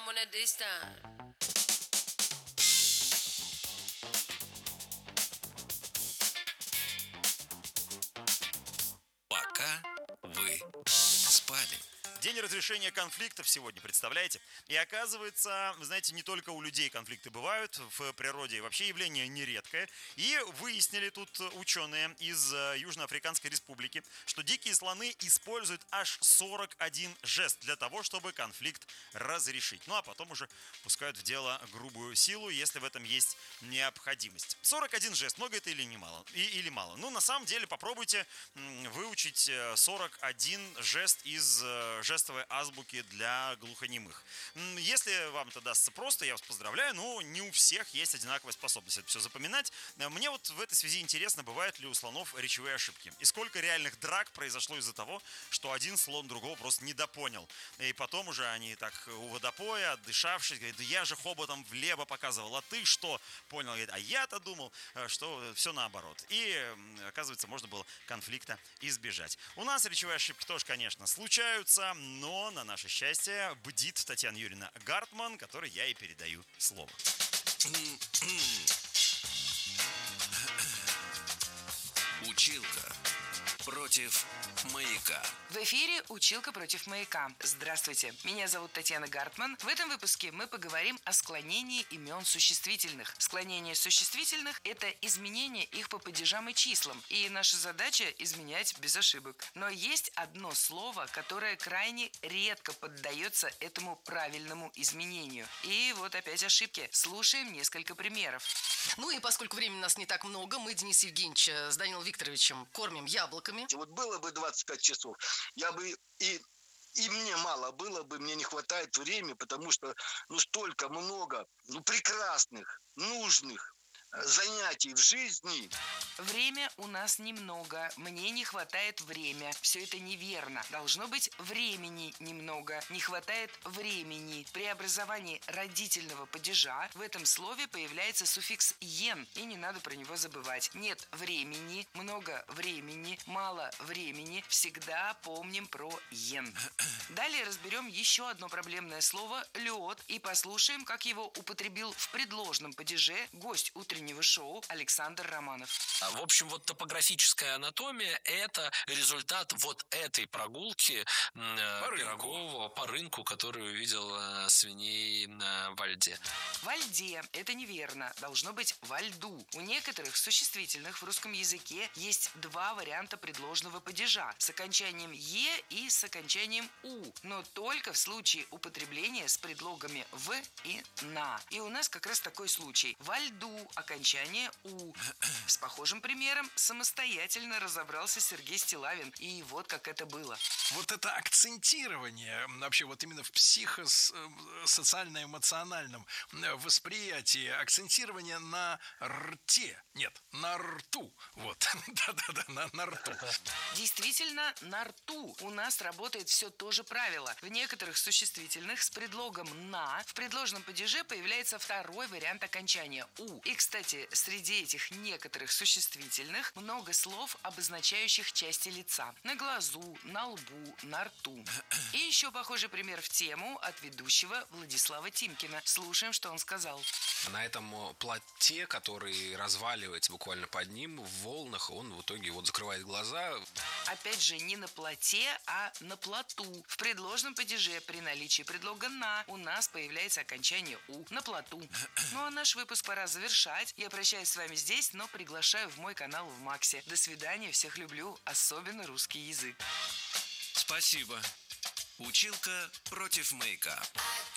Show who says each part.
Speaker 1: on it this time.
Speaker 2: Пока вы спали.
Speaker 3: День разрешения конфликтов сегодня, представляете? И оказывается, вы знаете, не только у людей конфликты бывают, в природе вообще явление нередкое. И выяснили тут ученые из Южноафриканской республики, что дикие слоны используют аж 41 жест для того, чтобы конфликт разрешить. Ну а потом уже пускают в дело грубую силу, если в этом есть необходимость. 41 жест, много это или не мало? Или мало? Ну, на самом деле, попробуйте выучить 41 жест из жестовой азбуки для глухонемых. Если вам это дастся просто, я вас поздравляю, но не у всех есть одинаковая способность это все запоминать. Мне вот в этой связи интересно, бывают ли у слонов речевые ошибки. И сколько реальных драк произошло из-за того, что один слон другого просто недопонял. И потом уже они так у водопоя, отдышавшись, говорят, да я же хоботом влево показывал, а ты что? Понял, говорит, а я-то думал, что все наоборот. И оказывается, можно было конфликта избежать. У нас речевые ошибки тоже, конечно, случаются, но на наше счастье бдит Татьяна Юрьевна Гартман, которой я и передаю слово.
Speaker 2: Училка против маяка.
Speaker 4: В эфире «Училка против маяка». Здравствуйте, меня зовут Татьяна Гартман. В этом выпуске мы поговорим о склонении имен существительных. Склонение существительных – это изменение их по падежам и числам. И наша задача – изменять без ошибок. Но есть одно слово, которое крайне редко поддается этому правильному изменению. И вот опять ошибки. Слушаем несколько примеров.
Speaker 5: Ну и поскольку времени у нас не так много, мы Дениса Евгеньевича с Данилом Викторовичем кормим яблоками.
Speaker 6: Вот было бы 25 часов, я бы и мне мало было бы, мне не хватает времени, потому что столько много прекрасных, нужных занятий в жизни.
Speaker 4: Время у нас немного, мне не хватает времени. Все это неверно. Должно быть времени немного, не хватает времени. При образовании родительного падежа в этом слове появляется суффикс «ен», и не надо про него забывать. Нет времени, много времени, мало времени. Всегда помним про «ен». Далее разберем еще одно проблемное слово «лед» и послушаем, как его употребил в предложном падеже гость утреннего шоу Александр Романов.
Speaker 7: В общем, вот топографическая анатомия – это результат вот этой прогулки Пирогова по рынку, который увидел свиней во льде.
Speaker 4: Во льде – это неверно. Должно быть во льду. У некоторых существительных в русском языке есть два варианта предложного падежа с окончанием «е» и с окончанием «у», но только в случае употребления с предлогами «в» и «на». И у нас как раз такой случай. Во льду окончание «у». С похожим примером самостоятельно разобрался Сергей Стилавин. И вот как это было.
Speaker 8: Вот это акцентирование вообще вот именно в психосоциально-эмоциональном восприятии, акцентирование на рте, нет, на рту, вот, да-да-да, на рту.
Speaker 4: Действительно, на рту у нас работает все то же правило. В некоторых существительных с предлогом «на» в предложном падеже появляется второй вариант окончания «у». И, кстати, среди этих некоторых существительных много слов, обозначающих части лица. На глазу, на лбу, на рту. И еще похожий пример в тему от ведущего Владислава Тимкина. Слушаем, что он сказал.
Speaker 9: На этом плоте, который разваливается буквально под ним, в волнах, он в итоге вот закрывает глаза.
Speaker 4: Опять же, не на плоте, а на плоту. В предложном падеже при наличии предлога «на» у нас появляется окончание «у» на плоту. Ну а наш выпуск пора завершать. Я прощаюсь с вами здесь, но приглашаю в мой канал в Максе. До свидания, всех люблю, особенно русский язык.
Speaker 2: Спасибо. Училка против маяка.